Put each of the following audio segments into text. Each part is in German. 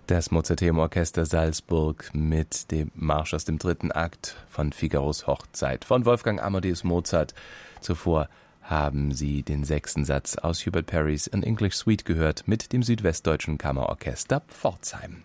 Das Mozarteum-Orchester Salzburg mit dem Marsch aus dem 3. Akt von Figaros Hochzeit von Wolfgang Amadeus Mozart. Zuvor haben Sie den 6. Satz aus Hubert Parrys An English Suite gehört mit dem Südwestdeutschen Kammerorchester Pforzheim.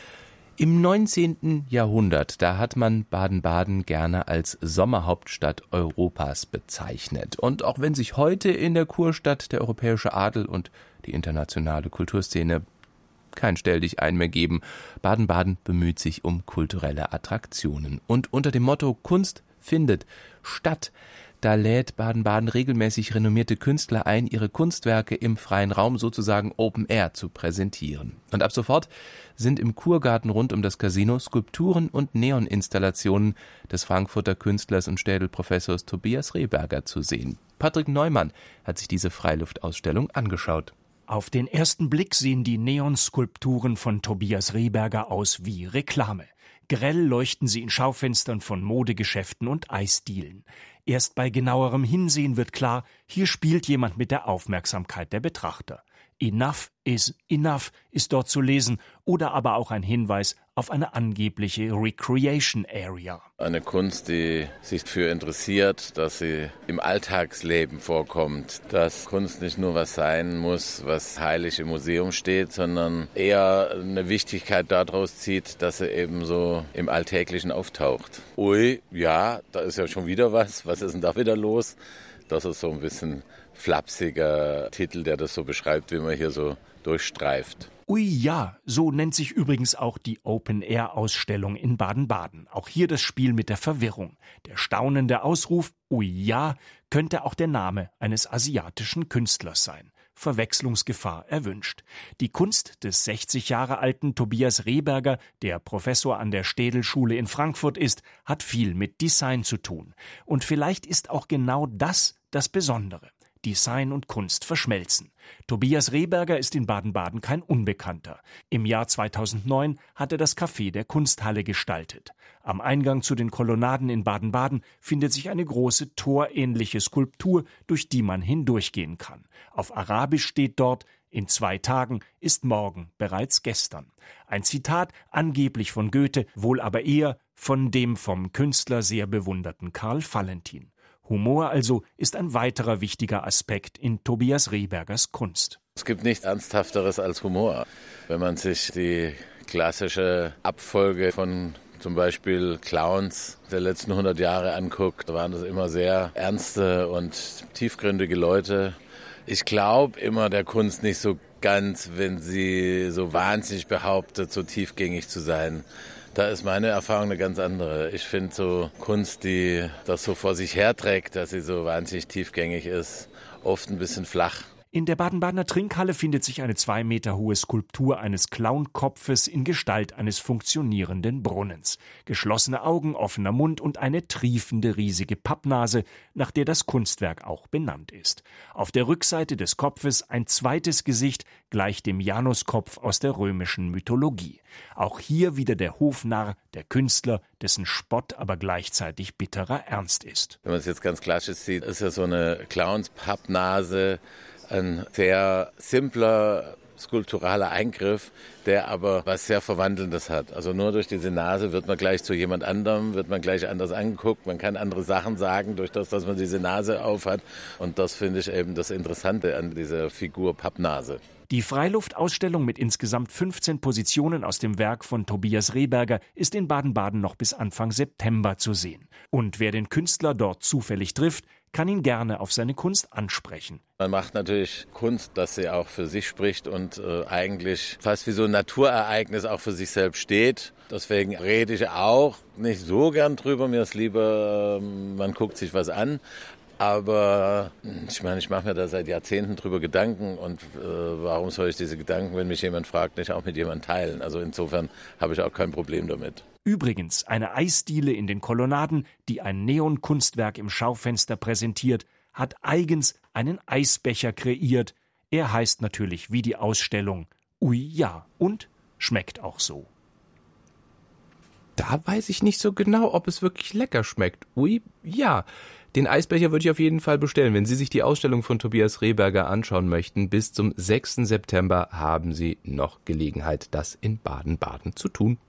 Im 19. Jahrhundert, da hat man Baden-Baden gerne als Sommerhauptstadt Europas bezeichnet. Und auch wenn sich heute in der Kurstadt der europäische Adel und die internationale Kulturszene kein Stelldichein mehr geben, Baden-Baden bemüht sich um kulturelle Attraktionen. Und unter dem Motto Kunst findet statt, da lädt Baden-Baden regelmäßig renommierte Künstler ein, ihre Kunstwerke im freien Raum sozusagen Open Air zu präsentieren. Und ab sofort sind im Kurgarten rund um das Casino Skulpturen und Neoninstallationen des Frankfurter Künstlers und Städelprofessors Tobias Rehberger zu sehen. Patrick Neumann hat sich diese Freiluftausstellung angeschaut. Auf den ersten Blick sehen die Neonskulpturen von Tobias Rehberger aus wie Reklame. Grell leuchten sie in Schaufenstern von Modegeschäften und Eisdielen. Erst bei genauerem Hinsehen wird klar, hier spielt jemand mit der Aufmerksamkeit der Betrachter. Enough is enough ist dort zu lesen oder aber auch ein Hinweis auf eine angebliche Recreation Area. Eine Kunst, die sich dafür interessiert, dass sie im Alltagsleben vorkommt, dass Kunst nicht nur was sein muss, was heilig im Museum steht, sondern eher eine Wichtigkeit daraus zieht, dass sie eben so im Alltäglichen auftaucht. Ui, ja, da ist ja schon wieder was ist denn da wieder los? Das ist so ein bisschen flapsiger Titel, der das so beschreibt, wie man hier so durchstreift. Ui ja, so nennt sich übrigens auch die Open-Air-Ausstellung in Baden-Baden. Auch hier das Spiel mit der Verwirrung. Der staunende Ausruf Ui ja könnte auch der Name eines asiatischen Künstlers sein. Verwechslungsgefahr erwünscht. Die Kunst des 60 Jahre alten Tobias Rehberger, der Professor an der Städelschule in Frankfurt ist, hat viel mit Design zu tun. Und vielleicht ist auch genau das Besondere. Design und Kunst verschmelzen. Tobias Rehberger ist in Baden-Baden kein Unbekannter. Im Jahr 2009 hat er das Café der Kunsthalle gestaltet. Am Eingang zu den Kolonnaden in Baden-Baden findet sich eine große torähnliche Skulptur, durch die man hindurchgehen kann. Auf Arabisch steht dort: In 2 Tagen ist morgen bereits gestern. Ein Zitat angeblich von Goethe, wohl aber eher von dem vom Künstler sehr bewunderten Karl Valentin. Humor also ist ein weiterer wichtiger Aspekt in Tobias Rehbergers Kunst. Es gibt nichts Ernsthafteres als Humor. Wenn man sich die klassische Abfolge von zum Beispiel Clowns der letzten 100 Jahre anguckt, waren das immer sehr ernste und tiefgründige Leute. Ich glaube immer der Kunst nicht so ganz, wenn sie so wahnsinnig behauptet, so tiefgängig zu sein. Da ist meine Erfahrung eine ganz andere. Ich finde so Kunst, die das so vor sich herträgt, dass sie so wahnsinnig tiefgängig ist, oft ein bisschen flach. In der Baden-Badener Trinkhalle findet sich eine 2 Meter hohe Skulptur eines Clownkopfes in Gestalt eines funktionierenden Brunnens. Geschlossene Augen, offener Mund und eine triefende riesige Pappnase, nach der das Kunstwerk auch benannt ist. Auf der Rückseite des Kopfes ein zweites Gesicht, gleich dem Januskopf aus der römischen Mythologie. Auch hier wieder der Hofnarr, der Künstler, dessen Spott aber gleichzeitig bitterer Ernst ist. Wenn man es jetzt ganz klassisch sieht, ist ja so eine Clowns-Pappnase ein sehr simpler skulpturaler Eingriff, der aber was sehr Verwandelndes hat. Also nur durch diese Nase wird man gleich zu jemand anderem, wird man gleich anders angeguckt, man kann andere Sachen sagen, durch das, dass man diese Nase aufhat. Und das finde ich eben das Interessante an dieser Figur Pappnase. Die Freiluftausstellung mit insgesamt 15 Positionen aus dem Werk von Tobias Rehberger ist in Baden-Baden noch bis Anfang September zu sehen. Und wer den Künstler dort zufällig trifft, kann ihn gerne auf seine Kunst ansprechen. Man macht natürlich Kunst, dass sie auch für sich spricht und eigentlich fast wie so ein Naturereignis auch für sich selbst steht. Deswegen rede ich auch nicht so gern drüber. Mir ist lieber, man guckt sich was an. Aber ich mache mir da seit Jahrzehnten drüber Gedanken und warum soll ich diese Gedanken, wenn mich jemand fragt, nicht auch mit jemandem teilen? Also insofern habe ich auch kein Problem damit. Übrigens, eine Eisdiele in den Kolonnaden, die ein Neonkunstwerk im Schaufenster präsentiert, hat eigens einen Eisbecher kreiert. Er heißt natürlich wie die Ausstellung Ui ja und schmeckt auch so. Da weiß ich nicht so genau, ob es wirklich lecker schmeckt. Ui ja. Den Eisbecher würde ich auf jeden Fall bestellen. Wenn Sie sich die Ausstellung von Tobias Rehberger anschauen möchten, bis zum 6. September haben Sie noch Gelegenheit, das in Baden-Baden zu tun.